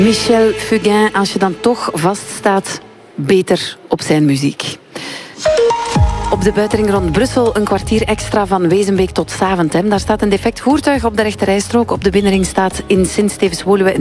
Michel Fugain, als je dan toch vaststaat, beter op zijn muziek. Op de buitenring rond Brussel een kwartier extra van Wezenbeek tot Zaventem. Daar staat een defect voertuig op de rechterrijstrook. Op de binnenring staat in Sint-Stevens-Woluwe